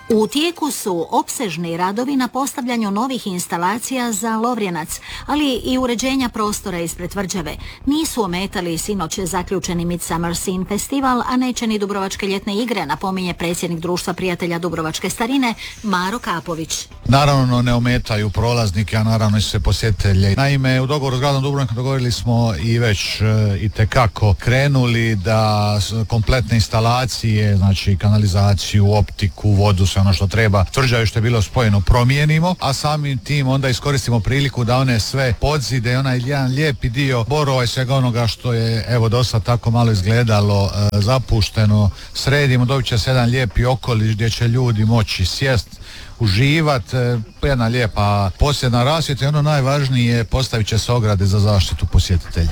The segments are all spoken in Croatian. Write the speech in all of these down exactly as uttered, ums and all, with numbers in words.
U tijeku su opsežni radovi na postavljanju novih instalacija za Lovrijenac, ali i uređenja prostora ispred tvrđave. Nisu ometali sinoć zaključeni Midsummer Scene festival, a neće ni Dubrovačke ljetne igre, napominje predsjednik Društva prijatelja Dubrovačke starine Maro Kapović. Naravno ne ometaju prolaznike, a naravno i sve posjetitelje. Naime, u dogovoru s gradom Dubrovnikom dogovorili smo i već e, i tekako krenuli da kompletne instalacije, znači kanalizaciju, optiku, vodu, sve ono što treba, tvrđave što je bilo spojeno promijenimo, a samim tim onda iskoristimo priliku da one sve podzide, onaj jedan lijepi dio borova i svega onoga što je evo dosta tako malo izgledalo e, zapušteno, sredimo, dobit će se jedan lijepi okoliš gdje će ljudi moći sjest, uživati, jedna lijepa posjetna rasvjeta i ono najvažnije, postavit će se ograde za zaštitu posjetitelja.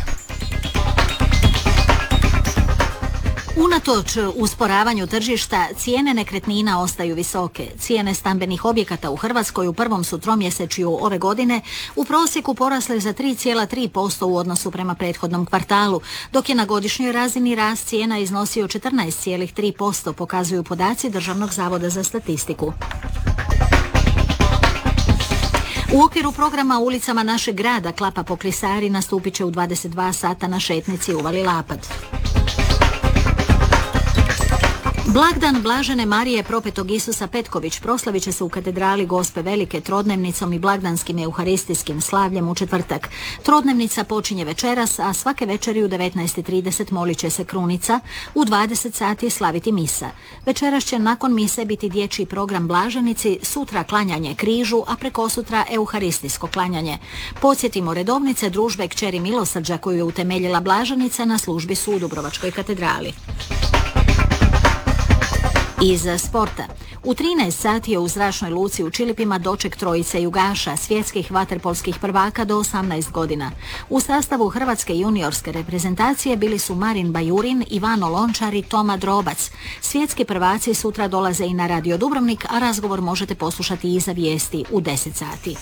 Unatoč usporavanju tržišta, cijene nekretnina ostaju visoke. Cijene stambenih objekata u Hrvatskoj u prvom su tromjesečju ove godine u prosjeku porasle za tri zarez tri posto u odnosu prema prethodnom kvartalu, dok je na godišnjoj razini rast cijena iznosio četrnaest zarez tri posto, pokazuju podaci Državnog zavoda za statistiku. U okviru programa Ulicama našeg grada Klapa po Klisari nastupit će u dvadeset dva sata na šetnici Uvali Lapad. Blagdan Blažene Marije Propetog Isusa Petković proslavit će se u katedrali Gospe Velike trodnevnicom i blagdanskim euharistijskim slavljem u četvrtak. Trodnevnica počinje večeras, a svake večeri u devetnaest i trideset molit će se krunica, u dvadeset sati slaviti misa. Večeras će nakon mise biti dječji program Blaženici, sutra klanjanje križu, a prekosutra euharistijsko klanjanje. Podsjetimo, redovnice družbe Kćeri milosrđa koju je utemeljila Blaženica na službi su u Dubrovačkoj katedrali. Iz sporta. U trinaest sati je u zračnoj luci u Čilipima doček trojice jugaša, svjetskih vaterpolskih prvaka do osamnaest godina. U sastavu hrvatske juniorske reprezentacije bili su Marin Bajurin, Ivano Lončar i Toma Drobac. Svjetski prvaci sutra dolaze i na Radio Dubrovnik, a razgovor možete poslušati iza vijesti u deset sati.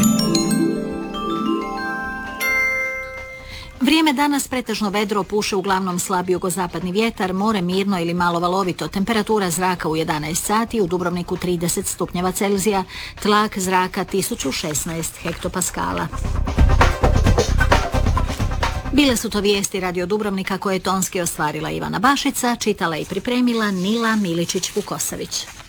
Vrijeme danas pretežno vedro, puše uglavnom slab jugozapadni vjetar, more mirno ili malo valovito, temperatura zraka u jedanaest sati, u Dubrovniku trideset stupnjeva Celzija, tlak zraka tisuću šesnaest hektopaskala. Bile su to vijesti Radio Dubrovnika koje je tonski ostvarila Ivana Bašica, čitala i pripremila Nila Miličić-Vukosavić.